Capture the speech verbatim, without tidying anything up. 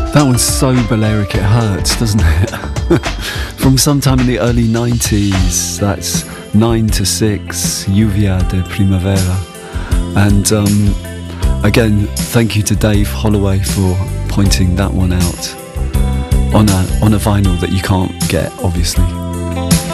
That one's so Balearic it hurts, doesn't it? From sometime in the early nineties, that's nine to six, Lluvia de Primavera. And um, again, thank you to Dave Holloway for pointing that one out on a, on a vinyl that you can't get, obviously.